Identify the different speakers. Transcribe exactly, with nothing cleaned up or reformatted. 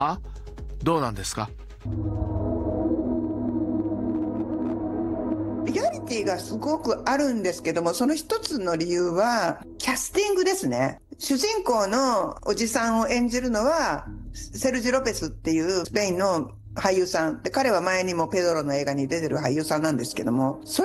Speaker 1: あ、どうなんですか？
Speaker 2: リアリティがすごくあるんですけども、その一つの理由は、キャスティングですね。主人公のおじさんを演じるのは、セルジ・ロペスっていうスペインの俳優さんで、彼は前にもペドロの映画に出てる俳優さんなんですけども、そ